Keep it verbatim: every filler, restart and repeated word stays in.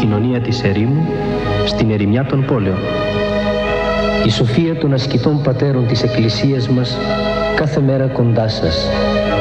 κοινωνία της ερήμου, στην ερημιά των πόλεων. Η σοφία των ασκητών πατέρων της Εκκλησίας μας κάθε μέρα κοντά σας.